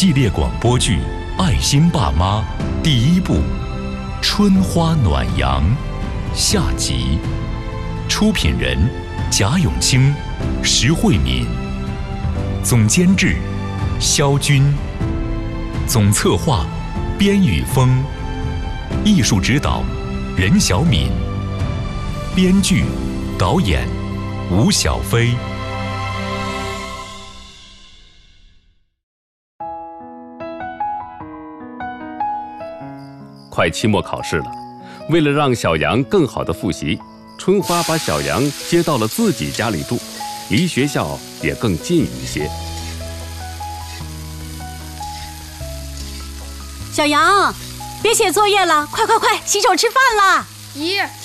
系列广播剧《爱心爸妈》第1部《春花暖阳》下集，出品人贾永清、石慧敏，总监制肖军，总策划边宇峰，艺术指导任小敏，编剧导演吴小飞。 快期末考试了，为了让小杨更好的复习，春花把小杨接到了自己家里住，离学校也更近一些。 小杨，别写作业了，快，洗手吃饭啦！ 姨，